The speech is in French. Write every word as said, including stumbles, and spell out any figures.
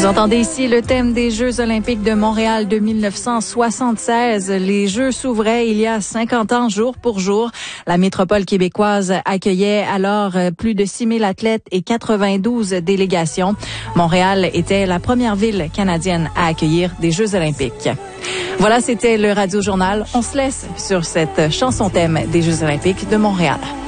Vous entendez ici le thème des Jeux olympiques de Montréal de mille neuf cent soixante-seize. Les Jeux s'ouvraient il y a cinquante ans, jour pour jour. La métropole québécoise accueillait alors plus de six mille athlètes et quatre-vingt-douze délégations. Montréal était la première ville canadienne à accueillir des Jeux olympiques. Voilà, c'était le Radio Journal. On se laisse sur cette chanson thème des Jeux olympiques de Montréal.